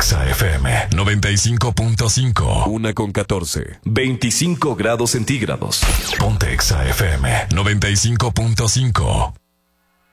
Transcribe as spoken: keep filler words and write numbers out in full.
Exa F M noventa y cinco punto cinco. Una con catorce. veinticinco grados centígrados. Ponte Exa F M noventa y cinco punto cinco.